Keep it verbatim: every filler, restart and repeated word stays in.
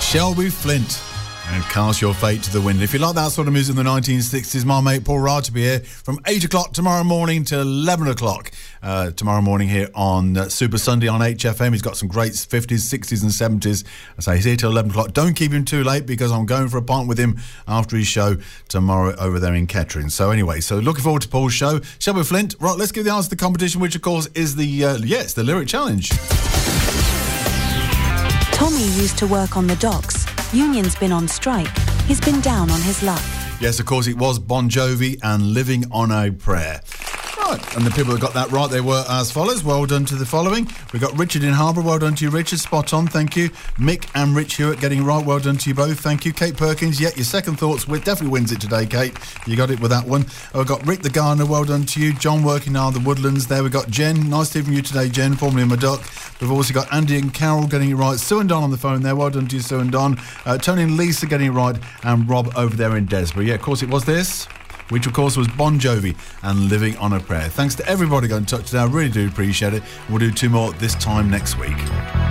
Shelby Flint and Cast Your Fate to the Wind. If you like that sort of music in the nineteen sixties, my mate Paul Raj will be here from eight o'clock tomorrow morning to eleven o'clock uh, tomorrow morning here on uh, Super Sunday on H F M. He's got some great fifties, sixties and seventies. I say he's here till eleven o'clock. Don't keep him too late because I'm going for a pint with him after his show tomorrow over there in Kettering. So anyway, so looking forward to Paul's show. Shelby Flint, right, let's give the answer to the competition, which of course is the, uh, yes, the Lyric Challenge. Tommy used to work on the docks. Union's been on strike. He's been down on his luck. Yes, of course, it was Bon Jovi and Living on a Prayer. Right, and the people that got that right, they were as follows. Well done to the following. We got Richard in Harbour. Well done to you, Richard. Spot on, thank you. Mick and Rich Hewitt getting right. Well done to you both. Thank you. Kate Perkins, yeah, your second thoughts definitely wins it today, Kate. You got it with that one. We've got Rick the Gardener. Well done to you. John working on the Woodlands. There we got Jen. Nice to hear from you today, Jen, formerly in Maduck. We've also got Andy and Carol getting it right. Sue and Don on the phone there. Well done to you, Sue and Don. Uh, Tony and Lisa getting it right. And Rob over there in Desborough. Yeah, of course it was this, which of course was Bon Jovi and Living on a Prayer. Thanks to everybody got in touch today. I really do appreciate it. We'll do two more this time next week.